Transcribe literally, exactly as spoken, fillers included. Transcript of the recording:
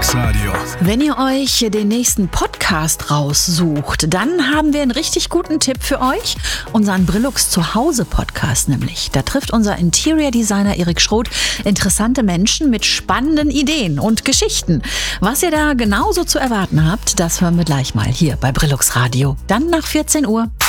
Brillux Radio. Wenn ihr euch den nächsten Podcast raussucht, dann haben wir einen richtig guten Tipp für euch. Unseren Brillux Zuhause Podcast nämlich. Da trifft unser Interior Designer Erik Schroth interessante Menschen mit spannenden Ideen und Geschichten. Was ihr da genauso zu erwarten habt, das hören wir gleich mal hier bei Brillux Radio. Dann nach vierzehn Uhr.